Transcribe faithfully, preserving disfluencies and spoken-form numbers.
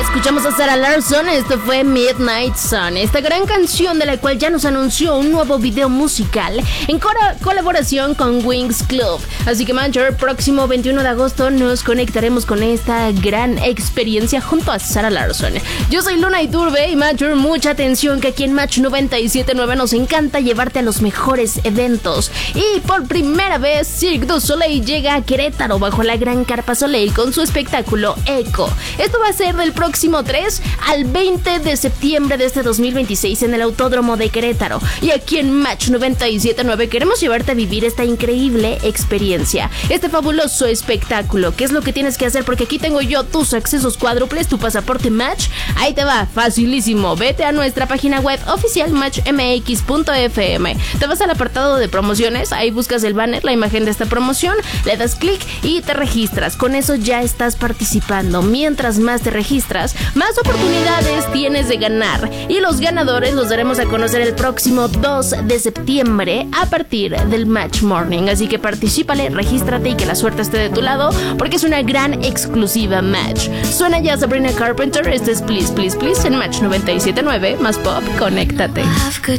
escuchamos a Sarah Larsson. Esto fue Midnight Sun, esta gran canción de la cual ya nos anunció un nuevo video musical en cora- colaboración con Wings Club. Así que Major, próximo veintiuno de agosto nos conectaremos con esta gran experiencia junto a Sarah Larsson. Yo soy Luna Iturbe y Major, mucha atención que aquí en Match noventa y siete punto nueve nos encanta llevarte a los mejores eventos. Y por primera vez Cirque du Soleil llega a Querétaro bajo la gran Carpa Soleil con su espectáculo Echo. Esto va a ser del próximo tres al veinte de septiembre de este dos mil veintiséis en el Autódromo de Querétaro. Y aquí en Match noventa y siete punto nueve queremos llevarte a vivir esta increíble experiencia, este fabuloso espectáculo. ¿Qué es lo que tienes que hacer? Porque aquí tengo yo tus accesos cuádruples, tu pasaporte Match. Ahí te va, facilísimo. Vete a nuestra página web oficial match m x punto f m. Te vas al apartado de promociones, ahí buscas el banner, la imagen de esta promoción, le das clic y te registras. Con eso ya estás participando. Mientras más te registras, más oportunidades tienes de ganar. Y los ganadores los daremos a conocer el próximo dos de septiembre a partir del Match Morning. Así que particípale, regístrate y que la suerte esté de tu lado, porque es una gran exclusiva Match. Suena ya Sabrina Carpenter. Este es Please Please Please en Match noventa y siete punto nueve. Más pop, conéctate. Have good